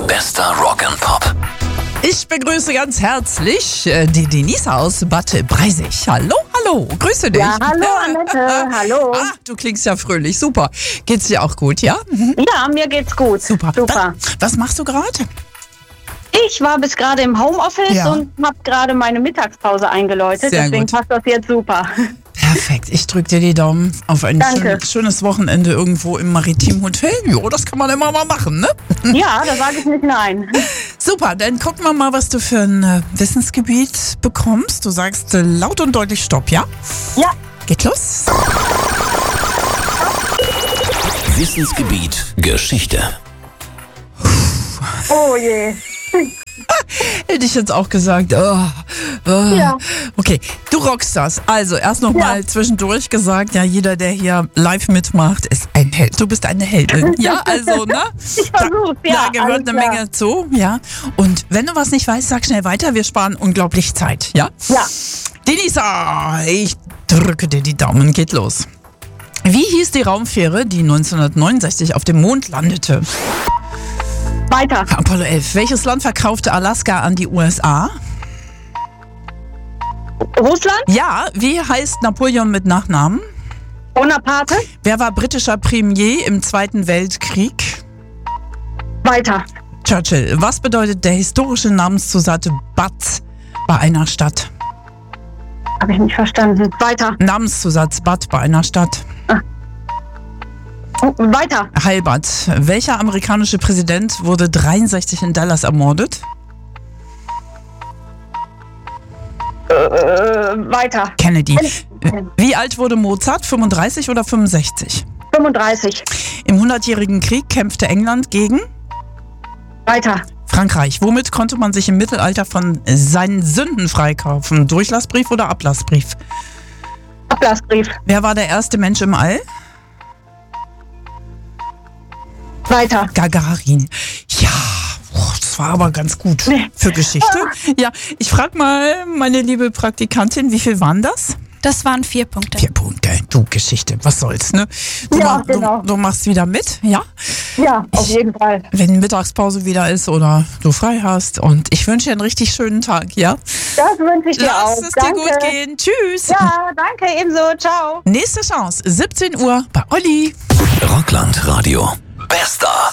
Bester Rock and Pop. Ich begrüße ganz herzlich die Denise aus Bad Breisig. Hallo, grüße dich. Ja, hallo Annette, hallo. Du klingst ja fröhlich, super. Geht's dir auch gut, ja? Mhm. Ja, mir geht's gut. Super. Was machst du gerade? Ich war bis gerade im Homeoffice und habe gerade meine Mittagspause eingeläutet, deswegen passt das jetzt super. Perfekt, ich drücke dir die Daumen auf ein schönes Wochenende irgendwo im Maritimen Hotel. Jo, das kann man immer mal machen, ne? Ja, da sage ich nicht nein. Super, dann gucken wir mal, was du für ein Wissensgebiet bekommst. Du sagst laut und deutlich Stopp, ja? Ja. Geht los. Wissensgebiet Geschichte. Oh je. Hätte ich jetzt auch gesagt. Ja. Okay, du rockst das. Also erst noch mal zwischendurch gesagt, ja, jeder, der hier live mitmacht, ist ein Held. Du bist eine Heldin. Ja, also, ne? Ich versuch's, Da gehört eine Menge zu, ja. Und wenn du was nicht weißt, sag schnell weiter. Wir sparen unglaublich Zeit, ja? Ja. Denisa, ich drücke dir die Daumen. Geht los. Wie hieß die Raumfähre, die 1969 auf dem Mond landete? Weiter. Apollo 11. Welches Land verkaufte Alaska an die USA? Russland? Ja, wie heißt Napoleon mit Nachnamen? Bonaparte? Wer war britischer Premier im Zweiten Weltkrieg? Weiter. Churchill. Was bedeutet der historische Namenszusatz Bad bei einer Stadt? Habe ich nicht verstanden. Weiter. Namenszusatz Bad bei einer Stadt. Weiter. Heilbad. Welcher amerikanische Präsident wurde 63 in Dallas ermordet? Weiter. Kennedy. Wie alt wurde Mozart? 35 oder 65? 35. Im 100-jährigen Krieg kämpfte England gegen? Weiter. Frankreich. Womit konnte man sich im Mittelalter von seinen Sünden freikaufen? Durchlassbrief oder Ablassbrief? Ablassbrief. Wer war der erste Mensch im All? Weiter. Gagarin. Ja, das war aber ganz gut für Geschichte. Ja, ich frage mal meine liebe Praktikantin, wie viel waren das? Das waren 4 Punkte. 4 Punkte. Du, Geschichte, was soll's, ne? Du machst wieder mit, ja? Ja, auf jeden Fall. Wenn Mittagspause wieder ist oder du frei hast. Und ich wünsche dir einen richtig schönen Tag, ja? Das wünsche ich dir auch. Lass es dir gut gehen. Tschüss. Ja, danke, ebenso. Ciao. Nächste Chance, 17 Uhr bei Olli. Rockland Radio. Bester